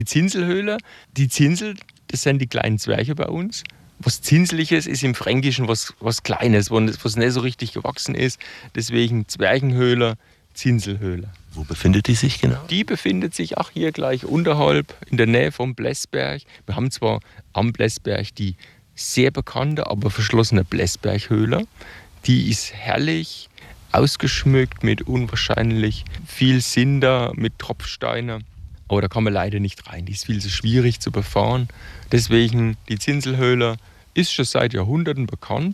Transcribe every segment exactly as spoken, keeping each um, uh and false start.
Die Zinselhöhle, die Zinsel, das sind die kleinen Zwerche bei uns. Was Zinseliges ist im Fränkischen was, was Kleines, was nicht so richtig gewachsen ist. Deswegen Zwerchenhöhle, Zinselhöhle. Wo befindet die sich genau? Die befindet sich auch hier gleich unterhalb, in der Nähe vom Blässberg. Wir haben zwar am Blässberg die sehr bekannte, aber verschlossene Blässberghöhle. Die ist herrlich ausgeschmückt mit unwahrscheinlich viel Sinder, mit Tropfsteinen. Aber da kann man leider nicht rein. Die ist viel zu schwierig zu befahren. Deswegen die Zinselhöhle ist schon seit Jahrhunderten bekannt.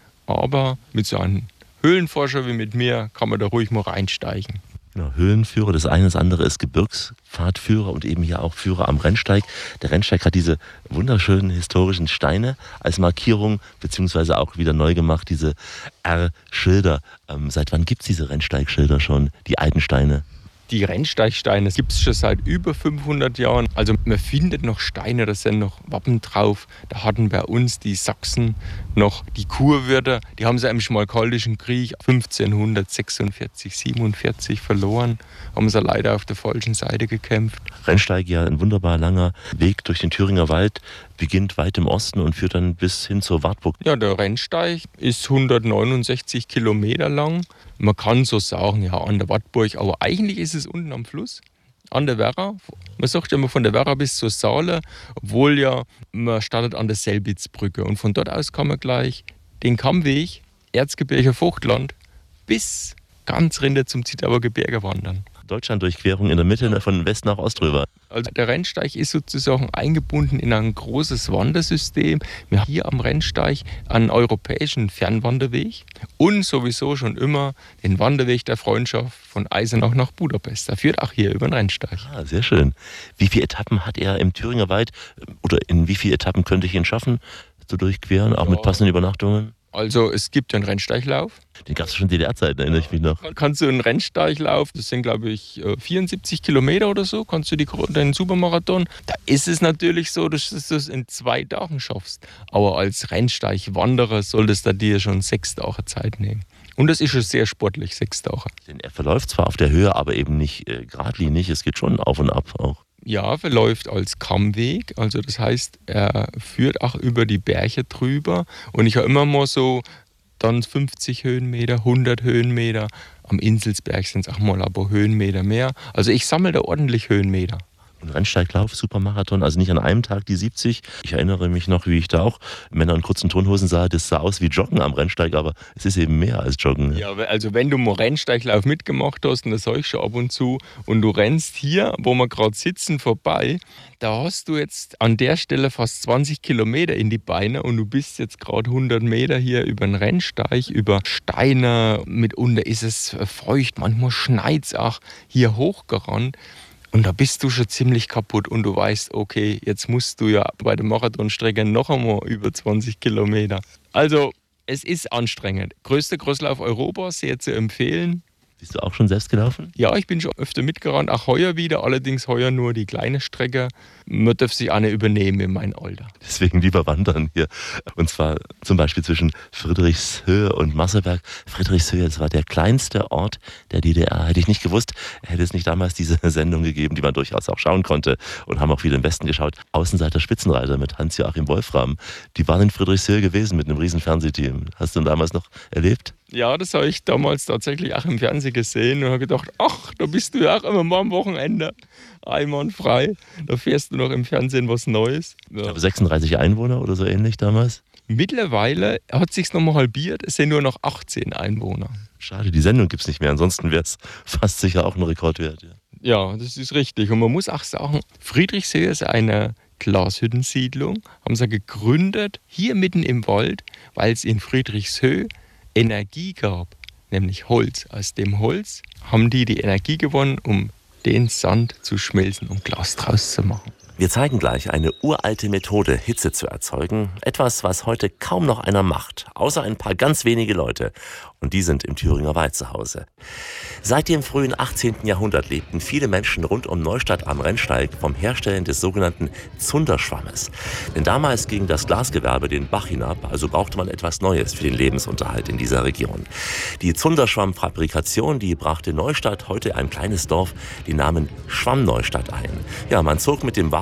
Aber mit so einem Höhlenforscher wie mit mir kann man da ruhig mal reinsteigen. Genau, Höhlenführer, das eine, das andere ist Gebirgspfadführer und eben hier auch Führer am Rennsteig. Der Rennsteig hat diese wunderschönen historischen Steine als Markierung, beziehungsweise auch wieder neu gemacht, diese R-Schilder. Ähm, seit wann gibt es diese Rennsteigschilder schon, die alten Steine? Die Rennsteigsteine gibt es schon seit über fünfhundert Jahren. Also man findet noch Steine, da sind noch Wappen drauf. Da hatten bei uns die Sachsen noch die Kurwürde. Die haben sie im Schmalkaldischen Krieg fünfzehnhundertsechsundvierzig, siebenundvierzig verloren. Haben sie leider auf der falschen Seite gekämpft. Rennsteig, ja, ein wunderbar langer Weg durch den Thüringer Wald, beginnt weit im Osten und führt dann bis hin zur Wartburg. Ja, der Rennsteig ist hundertneunundsechzig Kilometer lang. Man kann so sagen, ja, an der Wartburg, aber eigentlich ist es unten am Fluss, an der Werra. Man sagt ja immer von der Werra bis zur Saale, obwohl ja man startet an der Selbitzbrücke. Und von dort aus kann man gleich den Kammweg, Erzgebirger Vogtland, bis ganz runter zum Zittauer Gebirge wandern. Deutschlanddurchquerung in der Mitte, von West nach Ost rüber. Also der Rennsteig ist sozusagen eingebunden in ein großes Wandersystem. Wir haben hier am Rennsteig einen europäischen Fernwanderweg und sowieso schon immer den Wanderweg der Freundschaft von Eisenach nach Budapest. Der führt auch hier über den Rennsteig. Ah, sehr schön. Wie viele Etappen hat er im Thüringer Wald oder in wie viele Etappen könnte ich ihn schaffen zu durchqueren, auch ja, mit passenden Übernachtungen? Also es gibt einen Rennsteiglauf. Den gab es schon D D R-Zeiten, erinnere ich mich noch. Kannst du einen Rennsteiglauf, das sind glaube ich vierundsiebzig Kilometer oder so, kannst du die, den Supermarathon. Da ist es natürlich so, dass du das in zwei Tagen schaffst. Aber als Rennsteigwanderer solltest du dir schon sechs Tage Zeit nehmen. Und das ist schon sehr sportlich, sechs Tage. Denn er verläuft zwar auf der Höhe, aber eben nicht äh, geradlinig, es geht schon auf und ab auch. Ja, verläuft als Kammweg, also das heißt, er führt auch über die Berge drüber und ich habe immer mal so dann fünfzig Höhenmeter, hundert Höhenmeter, am Inselsberg sind es auch mal ein paar Höhenmeter mehr, also ich sammle da ordentlich Höhenmeter. Und Rennsteiglauf, Supermarathon, also nicht an einem Tag die siebzig. Ich erinnere mich noch, wie ich da auch Männer in kurzen Turnhosen sah, das sah aus wie Joggen am Rennsteig, aber es ist eben mehr als Joggen. Ja, also wenn du mal Rennsteiglauf mitgemacht hast, und das sage ich schon ab und zu, und du rennst hier, wo wir gerade sitzen, vorbei, da hast du jetzt an der Stelle fast zwanzig Kilometer in die Beine und du bist jetzt gerade hundert Meter hier über den Rennsteig, über Steine, mitunter ist es feucht, manchmal schneit es auch hier hochgerannt. Und da bist du schon ziemlich kaputt und du weißt, okay, jetzt musst du ja bei der Marathonstrecke noch einmal über zwanzig Kilometer. Also es ist anstrengend. Größter Crosslauf Europas, sehr zu empfehlen. Bist du auch schon selbst gelaufen? Ja, ich bin schon öfter mitgerannt, auch heuer wieder, allerdings heuer nur die kleine Strecke. Man darf sich eine übernehmen in meinem Alter. Deswegen lieber wandern hier. Und zwar zum Beispiel zwischen Friedrichshöhe und Masselberg. Friedrichshöhe, das war der kleinste Ort der D D R. Hätte ich nicht gewusst, hätte es nicht damals diese Sendung gegeben, die man durchaus auch schauen konnte. Und haben auch viel im Westen geschaut. Außenseiter Spitzenreiter mit Hans-Joachim Wolfram. Die waren in Friedrichshöhe gewesen mit einem riesen Fernsehteam. Hast du ihn damals noch erlebt? Ja, das habe ich damals tatsächlich auch im Fernsehen gesehen und habe gedacht, ach, da bist du ja auch immer mal am Wochenende einwandfrei. Da fährst du noch im Fernsehen was Neues. Ja. Ich glaube sechsunddreißig Einwohner oder so ähnlich damals. Mittlerweile hat es sich nochmal halbiert, es sind nur noch achtzehn Einwohner. Schade, die Sendung gibt es nicht mehr, ansonsten wäre es fast sicher auch ein Rekordwert. Ja. Ja, das ist richtig. Und man muss auch sagen, Friedrichshöhe ist eine Glashüttensiedlung, haben sie gegründet, hier mitten im Wald, weil es in Friedrichshöhe Energie gab, nämlich Holz. Aus dem Holz haben die die Energie gewonnen, um den Sand zu schmelzen und Glas draus zu machen. Wir zeigen gleich eine uralte Methode, Hitze zu erzeugen. Etwas, was heute kaum noch einer macht, außer ein paar ganz wenige Leute. Und die sind im Thüringer Wald zu Hause. Seit dem frühen achtzehnten Jahrhundert lebten viele Menschen rund um Neustadt am Rennsteig vom Herstellen des sogenannten Zunderschwammes. Denn damals ging das Glasgewerbe den Bach hinab, also brauchte man etwas Neues für den Lebensunterhalt in dieser Region. Die Zunderschwammfabrikation, die brachte Neustadt, heute ein kleines Dorf, den Namen Schwammneustadt ein. Ja, man zog mit dem